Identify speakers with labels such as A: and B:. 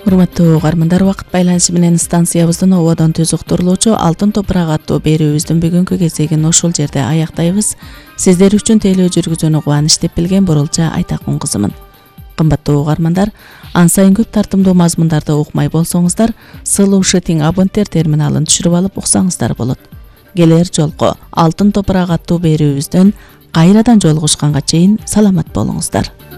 A: Урматтуу угармандар, убакыт байланышы менен станциябыздын ободон түз уктурулуучу Алтын топурак аттуу берүүбүздүн бүгүнкү кезегин ушул жерде аяктайбыз. Сиздер үчүн тейлөө жүргүзүүнү кубаныч деп билген Бурулча Айтакун кызымын. Кымбаттуу угармандар, ан сайын көп тартымдуу мазмундарды укмай болсоңуздар, сылуу шытиң абоненттер терминалын түшүрүп алып уксаңыздар болот. Келер жолку Алтын топурак аттуу берүүбүздөн кайрадан жолугушканга чейин саламат болуңуздар.